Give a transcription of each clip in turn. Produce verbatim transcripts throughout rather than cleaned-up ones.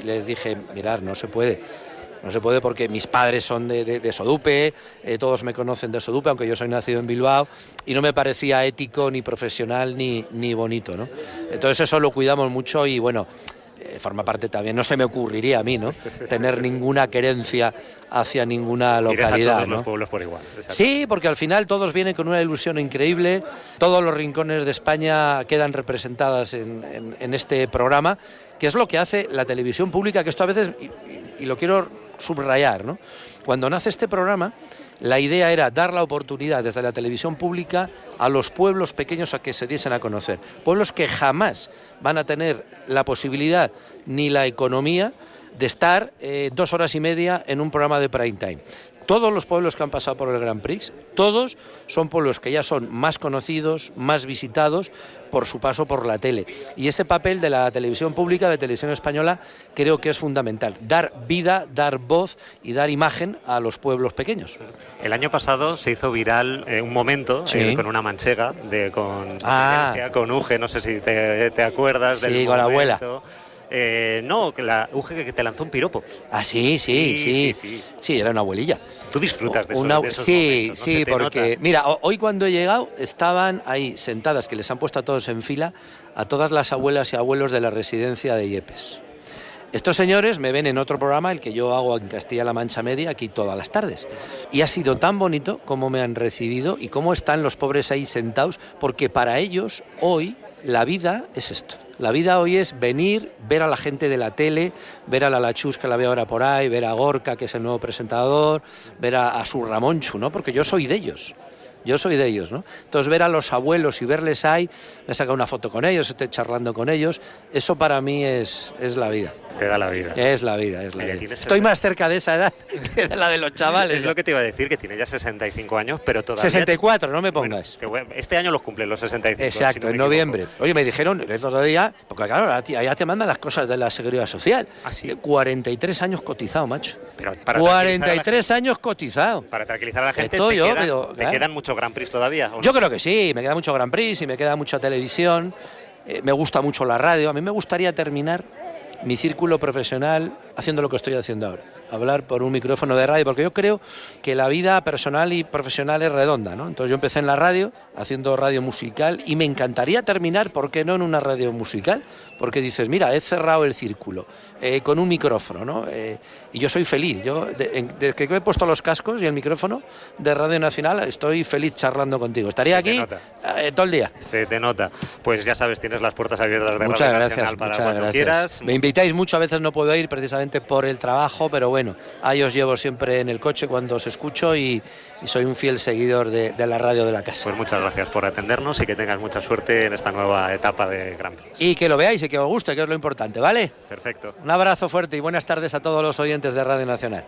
les dije, mirad, no se puede. No se puede porque mis padres son de, de, de Sodupe, eh, todos me conocen de Sodupe, aunque yo soy nacido en Bilbao, y no me parecía ético, ni profesional, ni, ni bonito, ¿no? Entonces eso lo cuidamos mucho y, bueno, eh, forma parte también, no se me ocurriría a mí, ¿no?, tener ninguna querencia hacia ninguna localidad. Quieres a todos, ¿no?, los pueblos por igual. Exacto. Sí, porque al final todos vienen con una ilusión increíble, todos los rincones de España quedan representadas en, en, en este programa, que es lo que hace la televisión pública, que esto a veces, y, y, y lo quiero subrayar, ¿no?, cuando nace este programa, la idea era dar la oportunidad desde la televisión pública a los pueblos pequeños a que se diesen a conocer. Pueblos que jamás van a tener la posibilidad ni la economía de estar eh, dos horas y media en un programa de prime time. Todos los pueblos que han pasado por el Grand Prix, todos son pueblos que ya son más conocidos, más visitados por su paso por la tele. Y ese papel de la televisión pública, de Televisión Española, creo que es fundamental. Dar vida, dar voz y dar imagen a los pueblos pequeños. El año pasado se hizo viral eh, un momento sí. eh, con una manchega, de, con, ah. con Uge, no sé si te, te acuerdas del Sí, con momento. La abuela. Eh, no, la Uge que te lanzó un piropo. Ah, sí, sí, sí. Sí, sí, sí. sí era una abuelilla. Tú disfrutas de, eso, una, de esos sí, momentos, ¿no? Sí, porque, nota. Mira, hoy cuando he llegado estaban ahí sentadas, que les han puesto a todos en fila, a todas las abuelas y abuelos de la residencia de Yepes. Estos señores me ven en otro programa, el que yo hago en Castilla-La Mancha Media, aquí todas las tardes. Y ha sido tan bonito cómo me han recibido y cómo están los pobres ahí sentados, porque para ellos hoy la vida es esto. La vida hoy es venir, ver a la gente de la tele, ver a la Lachus, que la veo ahora por ahí, ver a Gorka, que es el nuevo presentador, ver a, a su Ramonchu, ¿no? Porque yo soy de ellos. Yo soy de ellos, ¿no? Entonces ver a los abuelos y verles ahí, me he sacado una foto con ellos, estoy charlando con ellos, eso para mí es, es la vida. Te da la vida. Es la vida, es la Oye, vida. Estoy el... más cerca de esa edad que de la de los chavales. Es lo que te iba a decir, que tiene ya sesenta y cinco años, pero todavía... sesenta y cuatro, no me pongas. Bueno, este año los cumplen los sesenta y cinco. Exacto, si no en noviembre. Equivoco. Oye, me dijeron el otro día, porque claro, allá te mandan las cosas de la Seguridad Social. ¿Ah, sí? cuarenta y tres años cotizado, macho. Pero para cuarenta y tres años cotizado. Para tranquilizar a la gente, Estoy ¿te, yo, quedan, pero, ¿te quedan muchos Grand Prix todavía? ¿o no? Yo creo que sí, me queda mucho Grand Prix y me queda mucha televisión. Eh, me gusta mucho la radio. A mí me gustaría terminar mi círculo profesional haciendo lo que estoy haciendo ahora, hablar por un micrófono de radio, porque yo creo que la vida personal y profesional es redonda, ¿no? Entonces yo empecé en la radio, haciendo radio musical, y me encantaría terminar, ¿por qué no en una radio musical? Porque dices, mira, he cerrado el círculo, eh, con un micrófono, ¿no? Eh, y yo soy feliz, yo desde que me he puesto los cascos y el micrófono de Radio Nacional, estoy feliz charlando contigo. Estaría aquí eh, todo el día. Se te nota. Pues ya sabes, tienes las puertas abiertas de muchas Radio gracias, Nacional para muchas cuando gracias. quieras. Me invitáis mucho, a veces no puedo ir precisamente por el trabajo, pero bueno, ahí os llevo siempre en el coche cuando os escucho y, y soy un fiel seguidor de, de la radio de la casa. Pues muchas gracias por atendernos y que tengas mucha suerte en esta nueva etapa de Grand Prix. Y que lo veáis y que os guste, que es lo importante, ¿vale? Perfecto. Un abrazo fuerte y buenas tardes a todos los oyentes de Radio Nacional.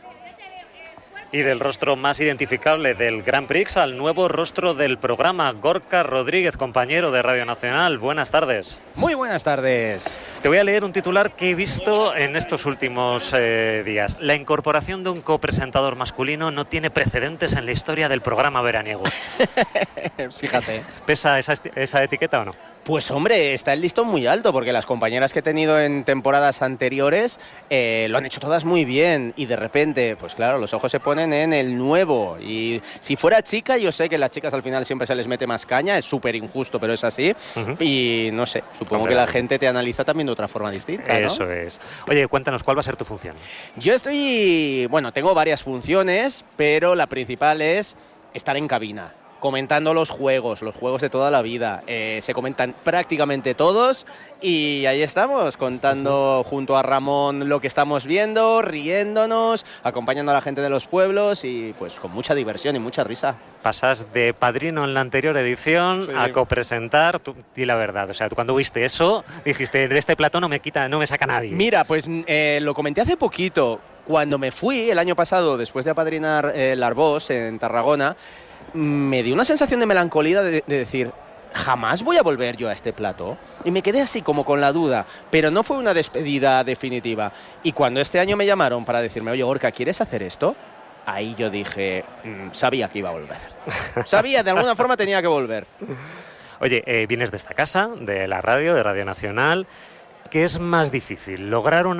Y del rostro más identificable del Grand Prix al nuevo rostro del programa, Gorka Rodríguez, compañero de Radio Nacional. Buenas tardes. Muy buenas tardes. Te voy a leer un titular que he visto en estos últimos eh, días. La incorporación de un copresentador masculino no tiene precedentes en la historia del programa veraniego. Fíjate. ¿Pesa esa, esa etiqueta o no? Pues hombre, está el listón muy alto, porque las compañeras que he tenido en temporadas anteriores eh, lo han hecho todas muy bien, y de repente, pues claro, los ojos se ponen en el nuevo. Y si fuera chica, yo sé que las chicas al final siempre se les mete más caña, es súper injusto, pero es así. Uh-huh. Y no sé, supongo hombre, que la gente te analiza también de otra forma distinta, ¿no? Eso es. Oye, cuéntanos, ¿cuál va a ser tu función? Yo estoy, bueno, tengo varias funciones, pero la principal es estar en cabina, comentando los juegos, los juegos de toda la vida. Eh, se comentan prácticamente todos y ahí estamos, contando junto a Ramón lo que estamos viendo, riéndonos, acompañando a la gente de los pueblos y pues con mucha diversión y mucha risa. Pasas de padrino en la anterior edición sí. a copresentar, tú, di la verdad, o sea, tú cuando viste eso dijiste, de este plató no me quita, no me saca nadie. Mira, pues eh, lo comenté hace poquito, cuando me fui el año pasado, después de apadrinar eh, el Arbós en Tarragona, me dio una sensación de melancolía de, de decir, jamás voy a volver yo a este plató. Y me quedé así como con la duda, pero no fue una despedida definitiva. Y cuando este año me llamaron para decirme, oye Gorka, ¿quieres hacer esto? Ahí yo dije, mmm, sabía que iba a volver. Sabía, de alguna forma tenía que volver. Oye, eh, vienes de esta casa, de la radio, de Radio Nacional. ¿Qué es más difícil? ¿Lograr una